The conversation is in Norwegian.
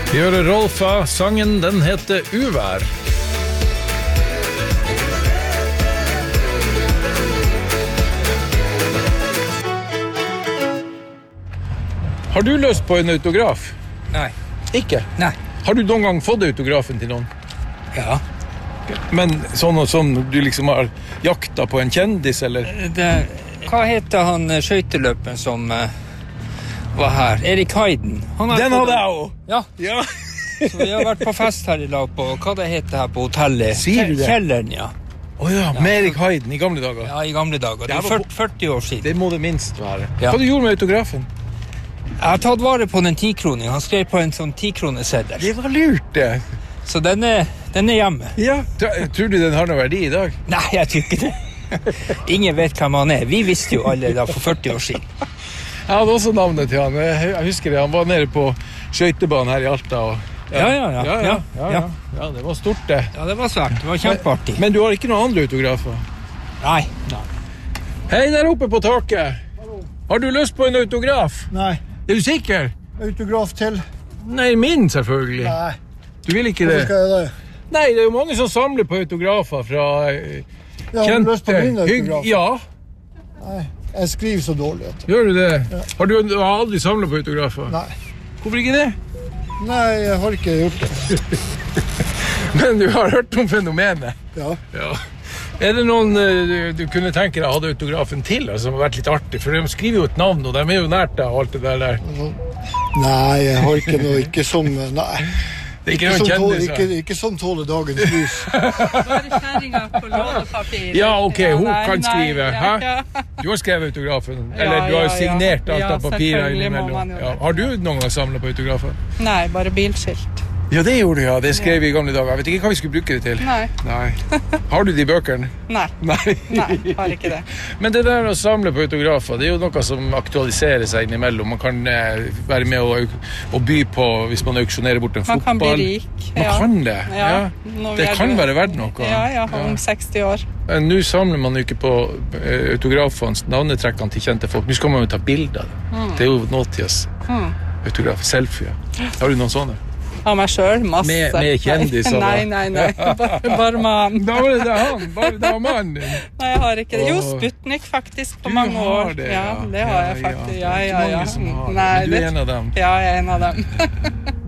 Vi hører Rolfa, sangen den heter Uvær. Har du lyst på en autograf? Nei. Ikke? Nei. Har du noen gang fått autografen til noen? Ja. Men sånn og sånn, du liksom har jakta på en kjendis, eller? Hva heter han skøyteløperen som var her? Erik Heiden. Den hadde jeg også! Ja. Ja. Så vi har vært på fest her i lag på, hva det heter her på hotellet? Sier du det? Kjelleren, ja. Åja, med Erik Heiden i gamle dager. Ja, i gamle dager. Det er 40 år siden. Det må det minst være. Ja. Hva du gjorde med autografen? Jeg har tatt vare på den 10-kroning. Han skrev på en sånn 10-kroneseddel. Det var lurt, det. Så den er hjemme. Ja. Tror du den har noe verdi i dag? Nei, jeg tror ikke det. Ingen vet hvem han er. Vi visste jo alle da for 40 år siden. Jeg hadde også navnet til han. Jeg husker det. Han var nede på skøytebanen her i Alta. Og Ja, det var stort det. Ja, det var svært. Det var kjempeartig. Men du har ikke noen andre autografer? Nei. Hei, der oppe på taket. Hallo. Har du lyst på en autograf? Nei. Er du sikker? Autograf til? Nei, min selvfølgelig. Nei. Du vil ikke det? Hvorfor skal jeg det? Nei, det er jo mange som samler på autografer fra Ja, har du lyst på min autograf? Ja, Nei, jeg skriver så dårlig. gjør du det? Ja. Du har aldri samlet på autografer? Nei. Hvorfor ikke det? Nei, jeg har ikke gjort det. Men du har hørt om fenomenet? Ja. Ja. Er det noen du kunne tenke deg å ha autografen til, som har vært litt artig? For de skriver jo et navn, og de er jo nært deg og alt det der. Nei, jeg har ikke noe, ikke som, nei. Det er ikke noen kjendiser. Ikke som tåler dagens lys. Bare kjæringa på lånepapir. Ja, ok, hun Nei, kan skrive. nei, Hæ? ja. Du har skrevet autografen, Ja, eller du har ja, signert alt ja, av papirer selvfølgelig må innimellom. man jo Ja. det. Har du noen gang samlet på autografer? Nei, bare bilskilt. Ja, det gjorde du, ja. Det skrev vi i gamle dager. Jeg vet ikke hva vi skulle bruke det til. Nei. Nei. Har du de bøkene? Nei. Nei. Nei, har ikke det. Men det der å samle på autografer, det er jo noe som aktualiserer seg innimellom. Man kan være med og by på hvis man auksjonerer bort en Man kan fotball. bli rik. Man kan det, ja. Nå Det er kan du- være verdt noe. Ja, om 60 år. Men nå samler man jo ikke på autografene, navnetrekkene til kjente folk. Nå skal man jo ta bilder. Det er jo nåtidas autograf, selfie. Har du noen sånne? Av meg selv, masse. Med kjendiser, da? Nei. Bare man. Da var det han, bare det var mannen din. Nei, jeg har ikke det. Jo, Åh. Sputnik faktisk, på Du mange har år. det, ja. Det har jeg faktisk. Ja. Det er ikke mange som har det. Nei, Men du er en av dem. Ja, jeg er en av dem.